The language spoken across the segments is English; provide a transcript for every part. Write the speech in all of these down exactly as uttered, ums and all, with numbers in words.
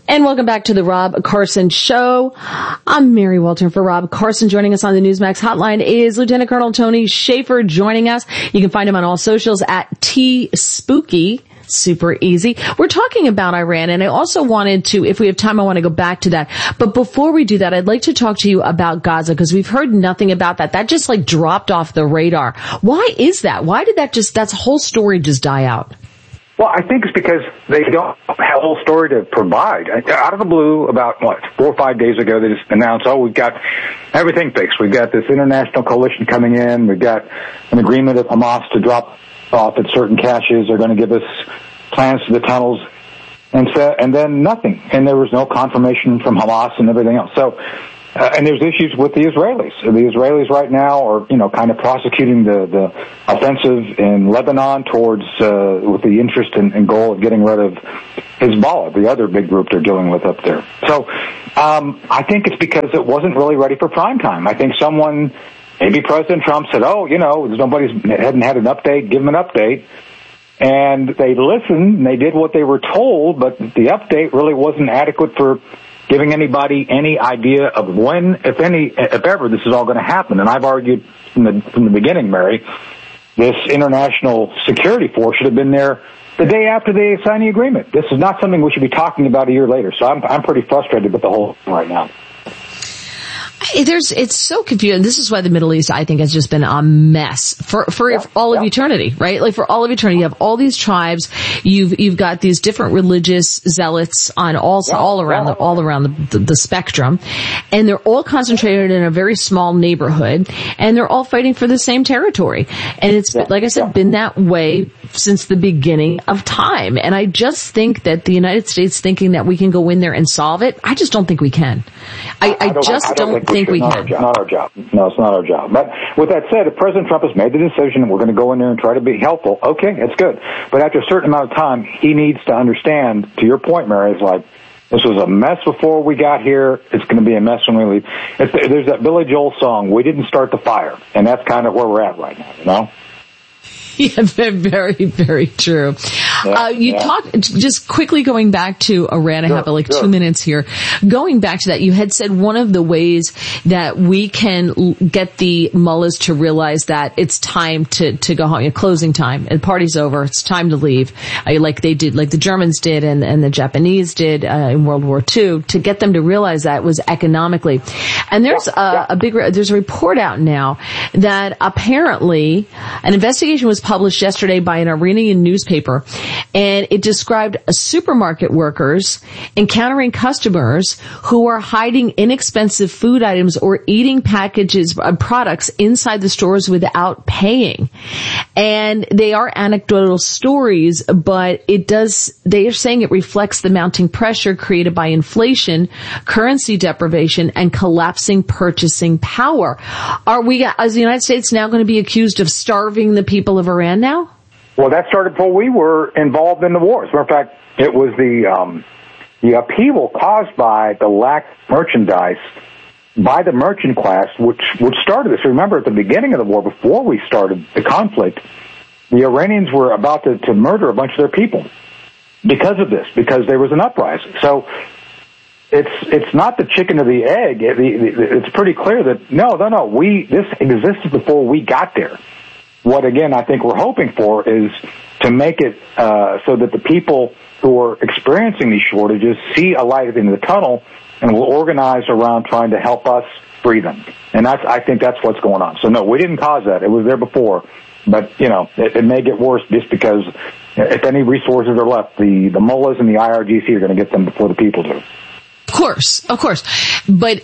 And welcome back to the Rob Carson Show. I'm Mary Walton for Rob Carson. Joining us on the Newsmax hotline is Lieutenant Colonel Tony Shaffer joining us. You can find him on all socials at T Spooky. Super easy. We're talking about Iran, and I also wanted to, if we have time, I want to go back to that. But before we do that, I'd like to talk to you about Gaza, because we've heard nothing about that. That just like dropped off the radar. Why is that? Why did that just, that whole story just die out? Well, I think it's because they don't have a whole story to provide. Out of the blue, about, what, four or five days ago, they just announced, oh, we've got everything fixed. We've got this international coalition coming in. We've got an agreement with Hamas to drop off at certain caches. They're going to give us plans to the tunnels. And so, and then nothing. And there was no confirmation from Hamas and everything else. So, Uh, and there's issues with the Israelis. The Israelis right now are, you know, kind of prosecuting the, the offensive in Lebanon towards, uh, with the interest and, and goal of getting rid of Hezbollah, the other big group they're dealing with up there. So, um, I think it's because it wasn't really ready for prime time. I think someone, maybe President Trump said, oh, you know, nobody's hadn't had an update, give them an update. And they listened, and they did what they were told, but the update really wasn't adequate for giving anybody any idea of when, if any, if ever, this is all going to happen. And I've argued from the from the beginning, Mary, this international security force should have been there the day after they signed the agreement. This is not something we should be talking about a year later. So I'm I'm pretty frustrated with the whole thing right now. There's, it's so confusing. This is why the Middle East, I think, has just been a mess for, for yeah, all of yeah. eternity, right? Like for all of eternity, you have all these tribes. You've, you've got these different religious zealots on all, yeah, all around yeah. the, all around the, the, the spectrum. And they're all concentrated in a very small neighborhood, and they're all fighting for the same territory. And it's, yeah. like I said, yeah. been that way since the beginning of time. And I just think that the United States thinking that we can go in there and solve it, I just don't think we can. I, I, I don't, just I don't, don't think, think we, we can. It's not our job. No, it's not our job. But with that said, if President Trump has made the decision and we're going to go in there and try to be helpful, okay, it's good. But after a certain amount of time, he needs to understand, to your point, Mary, it's like, this was a mess before we got here. It's going to be a mess when we leave. It's, there's that Billy Joel song, We Didn't Start the Fire. And that's kind of where we're at right now, you know? Yeah, very, very true. Yeah, uh, you yeah. talked, just quickly going back to Iran, I sure, have like sure. two minutes here. Going back to that, you had said one of the ways that we can l- get the mullahs to realize that it's time to, to go home, you know, closing time, and party's over, it's time to leave, uh, like they did, like the Germans did and, and the Japanese did uh, in World War Two, to get them to realize that was economically. And there's yeah, a, yeah. a big, there's a report out now that apparently an investigation was published yesterday by an Iranian newspaper, and it described supermarket workers encountering customers who are hiding inexpensive food items or eating packages of products inside the stores without paying. And they are anecdotal stories, but it does, they are saying it reflects the mounting pressure created by inflation, currency deprivation, and collapsing purchasing power. Are we, as the United States, now going to be accused of starving the people of Iran now? Well, that started before we were involved in the war. As a matter of fact, it was the um, the upheaval caused by the lack of merchandise by the merchant class, which which started this. Remember, at the beginning of the war, before we started the conflict, the Iranians were about to, to murder a bunch of their people because of this, because there was an uprising. So it's it's not the chicken or the egg. It, the, it's pretty clear that no, no, no. We this existed before we got there. What, again, I think we're hoping for is to make it uh, so that the people who are experiencing these shortages see a light at the end of the tunnel and will organize around trying to help us free them. And that's, I think that's what's going on. So, no, we didn't cause that. It was there before. But, you know, it, it may get worse just because if any resources are left, the, the mullahs and the I R G C are going to get them before the people do. Of course, of course. But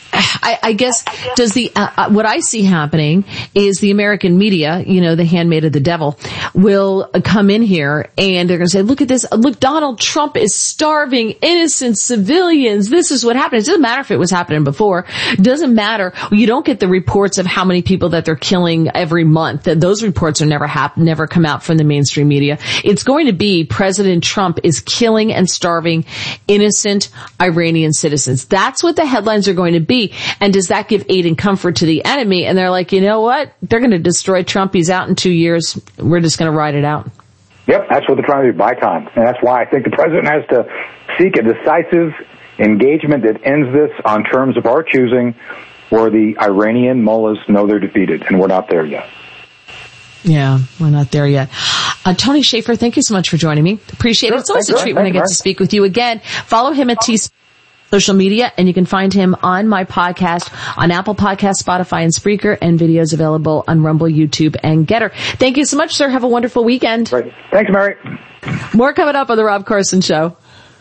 I, I guess does the uh, what I see happening is the American media, you know, the handmaid of the devil, will come in here and they're going to say, look at this, look, Donald Trump is starving innocent civilians. This is what happened. It doesn't matter if it was happening before. It doesn't matter. You don't get the reports of how many people that they're killing every month. Those reports are never hap- never come out from the mainstream media. It's going to be President Trump is killing and starving innocent Iranian citizens. That's what the headlines are going to be. And does that give aid and comfort to the enemy? And they're like, you know what? They're going to destroy Trump. He's out in two years. We're just going to ride it out. Yep, that's what they're trying to do, buy time. And that's why I think the president has to seek a decisive engagement that ends this on terms of our choosing, where the Iranian mullahs know they're defeated, and we're not there yet. Yeah, we're not there yet. Uh, Tony Shaffer, thank you so much for joining me. Appreciate Sure, it. It's always a thanks, treat right, when I get right. to speak with you again. Follow him at T social media, and you can find him on my podcast on Apple Podcasts, Spotify, and Spreaker, and videos available on Rumble, YouTube, and Getter. Thank you so much, sir. Have a wonderful weekend. Right. Thanks, Mary. More coming up on The Rob Carson Show.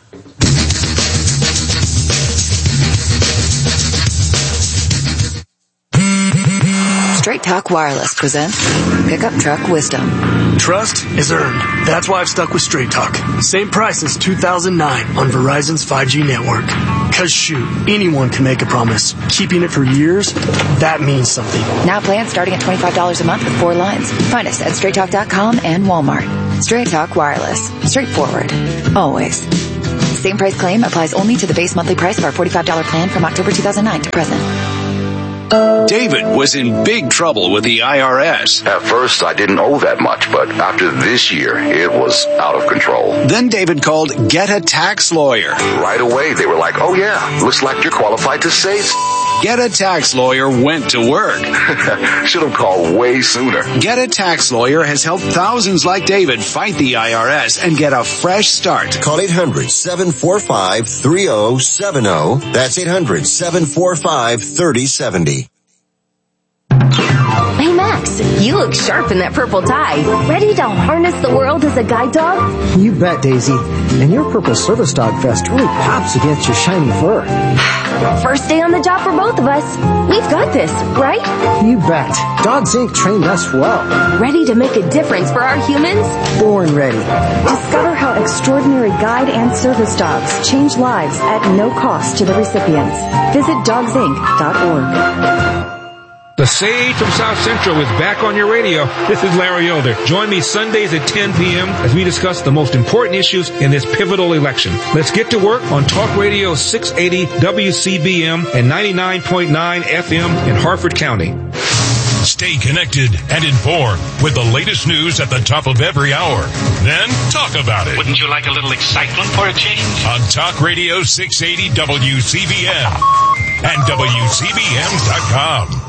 Straight Talk Wireless presents Pickup Truck Wisdom. Trust is earned. That's why I've stuck with Straight Talk. Same price as two thousand nine on Verizon's five G network. Cause shoot, anyone can make a promise. Keeping it for years, that means something. Now plans starting at twenty-five dollars a month with four lines. Find us at straight talk dot com and Walmart. Straight Talk Wireless. Straightforward. Always. Same price claim applies only to the base monthly price of our forty-five dollars plan from October two thousand nine to present. David was in big trouble with the I R S. At first, I didn't owe that much, but after this year, it was out of control. Then David called Get a Tax Lawyer. Right away, they were like, oh yeah, looks like you're qualified to say s-. Get a Tax Lawyer went to work. Should have called way sooner. Get a Tax Lawyer has helped thousands like David fight the I R S and get a fresh start. Call eight hundred, seven four five, three oh seven oh. That's eight hundred, seven four five, three oh seven oh. Hey Max, you look sharp in that purple tie. Ready to harness the world as a guide dog? You bet, Daisy. And your purple service dog vest really pops against your shiny fur. First day on the job for both of us. We've got this, right? You bet. Dogs Incorporated trained us well. Ready to make a difference for our humans? Born ready. Discover how extraordinary guide and service dogs change lives at no cost to the recipients. Visit dogs inc dot org. The Sage from South Central is back on your radio. This is Larry Elder. Join me Sundays at ten p.m. as we discuss the most important issues in this pivotal election. Let's get to work on Talk Radio six eighty W C B M and ninety-nine point nine F M in Harford County. Stay connected and informed with the latest news at the top of every hour. Then talk about it. Wouldn't you like a little excitement for a change? On Talk Radio six eighty W C B M and W C B M dot com.